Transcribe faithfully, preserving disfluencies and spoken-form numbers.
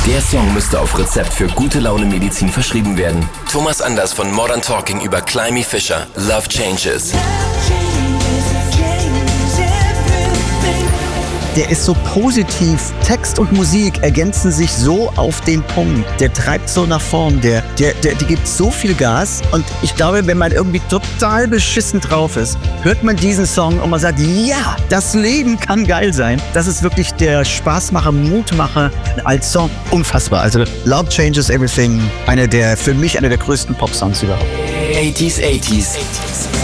Der Song müsste auf Rezept für gute Laune Medizin verschrieben werden. Thomas Anders von Modern Talking über Climby Fisher. Love Changes. Der ist so positiv. Text und Musik ergänzen sich so auf den Punkt. Der treibt so nach vorn. Der, der, der, der gibt so viel Gas. Und ich glaube, wenn man irgendwie total beschissen drauf ist, hört man diesen Song und man sagt, ja, das Leben kann geil sein. Das ist wirklich der Spaßmacher, Mutmacher als Song. Unfassbar. Also Love Changes Everything. Einer der, für mich einer der größten Pop-Songs überhaupt. achtziger, achtziger.